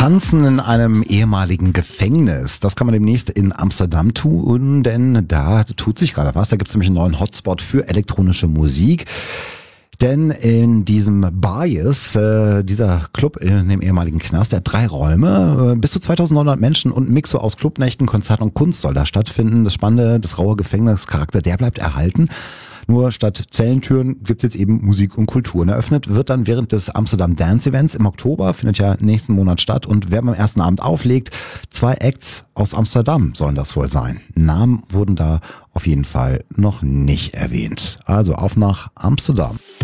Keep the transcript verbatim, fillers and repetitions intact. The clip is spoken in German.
Tanzen in einem ehemaligen Gefängnis. Das kann man demnächst in Amsterdam tun, denn da tut sich gerade was. Da gibt es nämlich einen neuen Hotspot für elektronische Musik. Denn in diesem Bias, äh, dieser Club in dem ehemaligen Knast, der hat drei Räume, äh, bis zu zweitausendneunhundert Menschen und ein Mix so aus Clubnächten, Konzerten und Kunst soll da stattfinden. Das Spannende, das raue Gefängnischarakter, der bleibt erhalten. Nur statt Zellentüren gibt's jetzt eben Musik und Kultur. Und eröffnet wird dann während des Amsterdam Dance Events im Oktober, findet ja nächsten Monat statt. Und wer beim ersten Abend auflegt, zwei Acts aus Amsterdam sollen das wohl sein. Namen wurden da auf jeden Fall noch nicht erwähnt. Also auf nach Amsterdam.